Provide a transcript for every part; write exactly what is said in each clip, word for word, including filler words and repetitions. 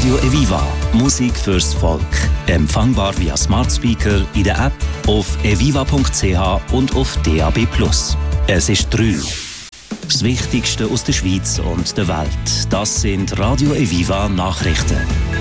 Radio Eviva. Musik fürs Volk. Empfangbar via Smart Speaker in der App, auf eviva punkt c h und auf D A B plus. Es ist drei. Das Wichtigste aus der Schweiz und der Welt. Das sind Radio Eviva Nachrichten.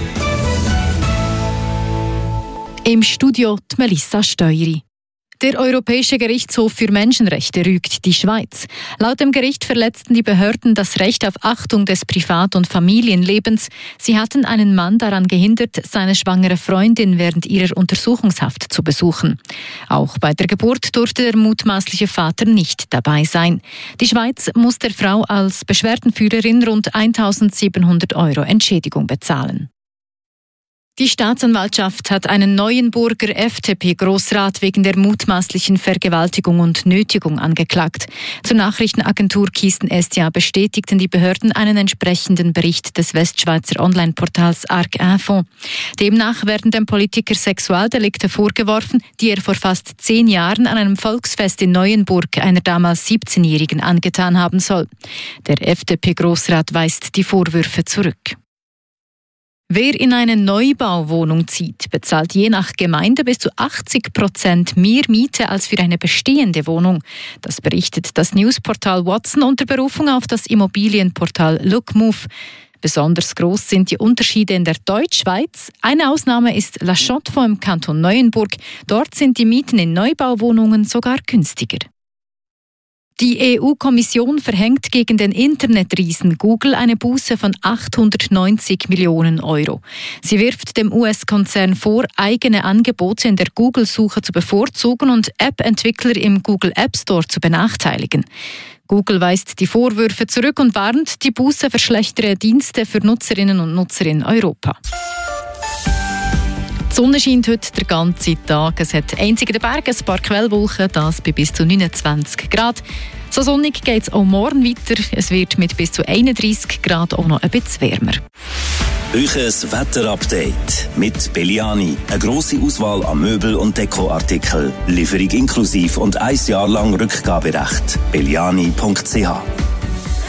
Im Studio die Melissa Steueri. Der Europäische Gerichtshof für Menschenrechte rügt die Schweiz. Laut dem Gericht verletzten die Behörden das Recht auf Achtung des Privat- und Familienlebens. Sie hatten einen Mann daran gehindert, seine schwangere Freundin während ihrer Untersuchungshaft zu besuchen. Auch bei der Geburt durfte der mutmaßliche Vater nicht dabei sein. Die Schweiz muss der Frau als Beschwerdenführerin rund eintausendsiebenhundert Euro Entschädigung bezahlen. Die Staatsanwaltschaft hat einen Neuenburger F D P-Grossrat wegen der mutmaßlichen Vergewaltigung und Nötigung angeklagt. Zur Nachrichtenagentur Kisten S D A bestätigten die Behörden einen entsprechenden Bericht des Westschweizer Online-Portals Arc Info. Demnach werden dem Politiker Sexualdelikte vorgeworfen, die er vor fast zehn Jahren an einem Volksfest in Neuenburg einer damals siebzehnjährigen angetan haben soll. Der F D P-Grossrat weist die Vorwürfe zurück. Wer in eine Neubauwohnung zieht, bezahlt je nach Gemeinde bis zu achtzig Prozent mehr Miete als für eine bestehende Wohnung. Das berichtet das Newsportal Watson unter Berufung auf das Immobilienportal Lookmove. Besonders groß sind die Unterschiede in der Deutschschweiz. Eine Ausnahme ist La Chaux-de-Fonds im Kanton Neuenburg. Dort sind die Mieten in Neubauwohnungen sogar günstiger. Die E U-Kommission verhängt gegen den Internetriesen Google eine Buße von achthundertneunzig Millionen Euro. Sie wirft dem U S-Konzern vor, eigene Angebote in der Google-Suche zu bevorzugen und App-Entwickler im Google App Store zu benachteiligen. Google weist die Vorwürfe zurück und warnt, die Buße verschlechtere Dienste für Nutzerinnen und Nutzer in Europa. Die Sonne scheint heute den ganzen Tag. Es hat einzig in den Bergen ein paar Quellwolken, das bei bis zu neunundzwanzig Grad. So sonnig geht es auch morgen weiter. Es wird mit bis zu einunddreissig Grad auch noch ein bisschen wärmer. Euches Wetterupdate mit Belliani. Eine grosse Auswahl an Möbel- und Dekoartikeln. Lieferung inklusiv und ein Jahr lang Rückgaberecht. belliani punkt c h